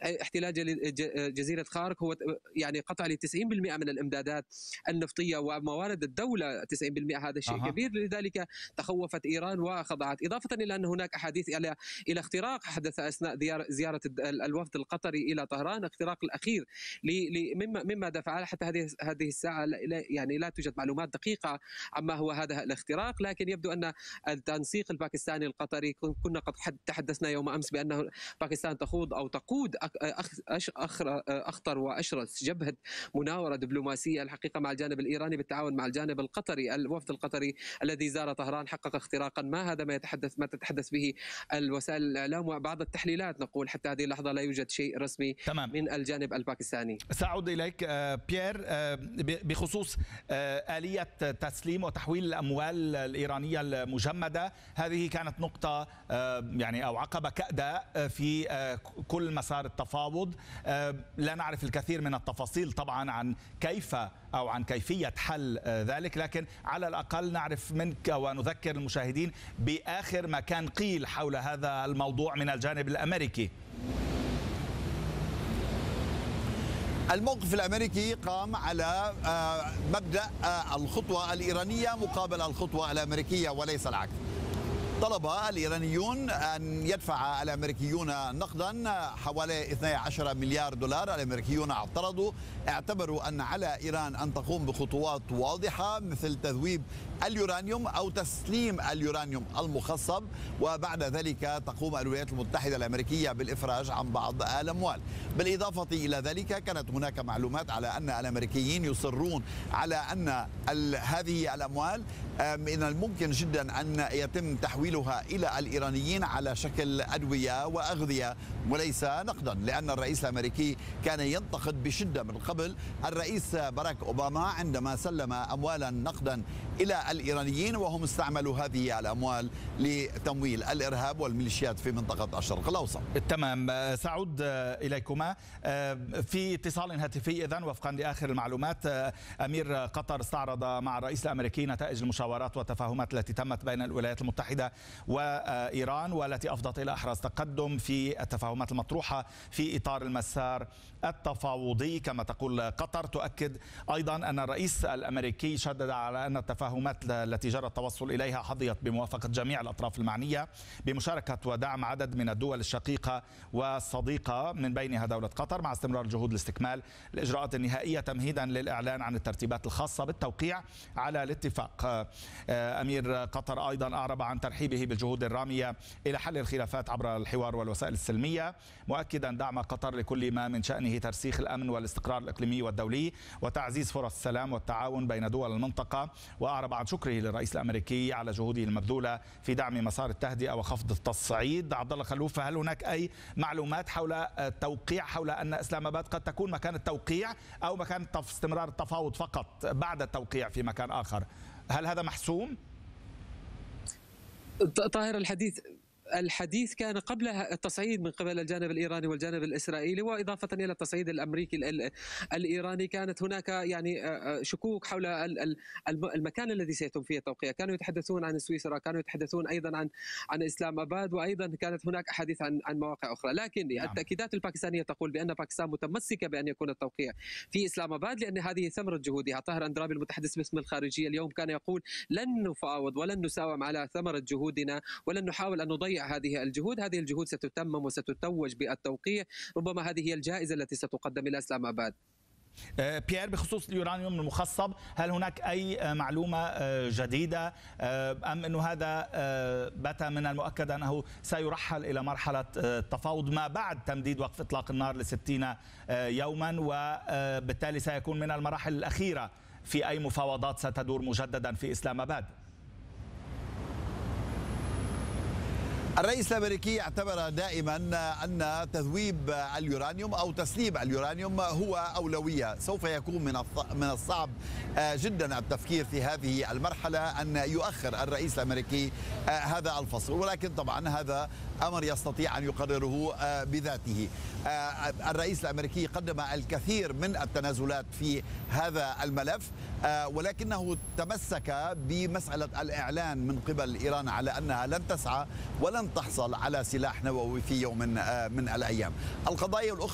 احتلال جزيرة خارق هو يعني قطع ل 90% من الامدادات النفطية وموارد الدولة 90%. هذا شيء كبير، لذلك تخوفت إيران وخضعت، إضافة إلى أن هناك أحاديث إلى اختراق حدث أثناء زيارة الوفد القطري إلى طهران، اختراق الأخير مما دفع حتى هذه الساعة يعني لا توجد معلومات دقيقة عما هو هذا الاختراق. لكن يبدو أن التنسيق الباكستاني القطري، كنا قد تحدثنا يوم أمس بأن باكستان تخوض أو تقود أخطر وأشرس جبهة مناورة دبلوماسية الحقيقة مع الجانب الإيراني بالتعاون مع الجانب القطري. الوفد القطري الذي زار طهران حقق اختراقا ما، هذا ما تتحدث به الوسائل الإعلام وبعض التحليلات. نقول حتى هذه اللحظة لا يوجد شيء رسمي تمام من الجانب الباكستاني. سأعود إليك بيير بخصوص آلية تسليم وتحويل الأموال الإيرانية المجمدة. هذه كانت نقطة يعني أو عقبة كأداء في كل مسار التفاوض. لا نعرف الكثير من التفاصيل طبعا عن كيف أو عن كيفية حل ذلك، لكن على الأقل نعرف منك ونذكر المشاهدين بآخر ما كان قيل حول هذا الموضوع من الجانب الأمريكي. الموقف الأمريكي قام على مبدأ الخطوة الإيرانية مقابل الخطوة الأمريكية وليس العكس. طلب الإيرانيون أن يدفع الأمريكيون نقدا حوالي 12 مليار دولار. الأمريكيون اعتبروا أن على إيران أن تقوم بخطوات واضحة مثل تذويب اليورانيوم أو تسليم اليورانيوم المخصب، وبعد ذلك تقوم الولايات المتحدة الأمريكية بالإفراج عن بعض الأموال. بالإضافة إلى ذلك كانت هناك معلومات على أن الأمريكيين يصرون على أن هذه الأموال من الممكن جدا أن يتم تحويلها إلى الإيرانيين على شكل أدوية وأغذية وليس نقدا، لأن الرئيس الأمريكي كان ينتقد بشدة من قبل الرئيس باراك أوباما عندما سلم أموالا نقدا إلى الإيرانيين وهم استعملوا هذه الأموال لتمويل الإرهاب والميليشيات في منطقة الشرق الأوسط. تمام، سأعود إليكما في اتصال هاتفي. إذن وفقا لآخر المعلومات أمير قطر استعرض مع الرئيس الأمريكي نتائج المشاورات والتفاهمات التي تمت بين الولايات المتحدة وإيران والتي أفضت إلى أحرز تقدم في التفاهمات المطروحة في إطار المسار التفاوضي. كما تقول قطر، تؤكد أيضا أن الرئيس الأمريكي شدد على أن التفاهمات التي جرى التوصل إليها حظيت بموافقة جميع الأطراف المعنية بمشاركة ودعم عدد من الدول الشقيقة والصديقة من بينها دولة قطر، مع استمرار جهود لاستكمال الإجراءات النهائية تمهيدا للإعلان عن الترتيبات الخاصة بالتوقيع على الاتفاق. أمير قطر أيضا أعرب عن ترحيبه بالجهود الرامية إلى حل الخلافات عبر الحوار والوسائل السلمية، مؤكدا دعم قطر لكل ما من شأنه ترسيخ الأمن والاستقرار الإقليمي والدولي وتعزيز فرص السلام والتعاون بين دول المنطقة. وأعرب عن شكره للرئيس الأمريكي على جهوده المبذولة في دعم مسار التهدئة وخفض التصعيد. عبد الله خلوف، هل هناك أي معلومات حول التوقيع، حول أن إسلام آباد قد تكون مكان التوقيع أو مكان استمرار التفاوض فقط بعد التوقيع في مكان آخر؟ هل هذا محسوم؟ طاهر، الحديث كان قبلها التصعيد من قبل الجانب الإيراني والجانب الإسرائيلي، وإضافة إلى التصعيد الأمريكي الإيراني كانت هناك يعني شكوك حول المكان الذي سيتم فيه التوقيع. كانوا يتحدثون عن سويسرا، كانوا يتحدثون أيضا عن إسلام آباد، وأيضا كانت هناك أحاديث عن مواقع أخرى. لكن التأكيدات الباكستانية تقول بأن باكستان متمسكة بأن يكون التوقيع في إسلام آباد لأن هذه ثمرة جهودها. طاهر أندرابي المتحدث باسم الخارجية اليوم كان يقول لن نفاوض ولن نساوم على ثمرة جهودنا ولن نحاول أن نضيع هذه الجهود ستتمم وستتوج بالتوقيع. ربما هذه هي الجائزة التي ستقدم إلى إسلام آباد. بيير، بخصوص اليورانيوم المخصب، هل هناك أي معلومة جديدة أم أنه هذا بات من المؤكد أنه سيرحل إلى مرحلة التفاوض ما بعد تمديد وقف إطلاق النار ل60 يوما، وبالتالي سيكون من المراحل الأخيرة في أي مفاوضات ستدور مجددا في إسلام آباد؟ الرئيس الأمريكي اعتبر دائما أن تذويب اليورانيوم أو تسليم اليورانيوم هو أولوية. سوف يكون من الصعب جدا التفكير في هذه المرحلة أن يؤخر الرئيس الأمريكي هذا الفصل، ولكن طبعا هذا أمر يستطيع أن يقرره بذاته. الرئيس الأمريكي قدم الكثير من التنازلات في هذا الملف، ولكنه تمسك بمسألة الإعلان من قبل إيران على أنها لن تسعى ولن تحصل على سلاح نووي في يوم من الأيام. القضايا الأخرى